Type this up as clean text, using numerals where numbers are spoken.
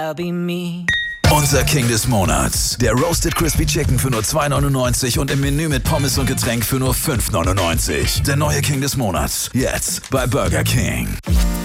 I'll be me. Unser King des Monats. Der Roasted Crispy Chicken für nur $2,99 und im Menü mit Pommes und Getränk für nur $5,99. Der neue King des Monats. Jetzt bei Burger King.